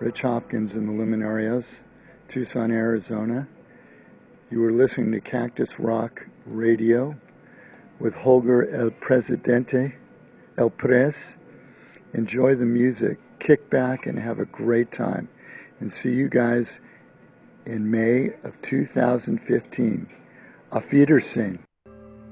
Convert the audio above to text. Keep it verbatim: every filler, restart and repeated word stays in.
Rich Hopkins and the Luminarios, Tucson, Arizona. You are listening to Cactus Rock Radio with Holger El Presidente, El Pres. Enjoy the music, kick back, and have a great time. And see you guys in May of two thousand fifteen. Auf Wiedersehen.